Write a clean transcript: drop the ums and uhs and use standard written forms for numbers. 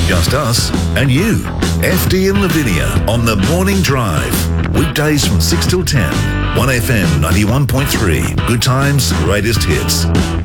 Just us and you. FD and Lavinia on The Morning Drive. Weekdays from 6 till 10. 1FM 91.3. Good times, greatest hits.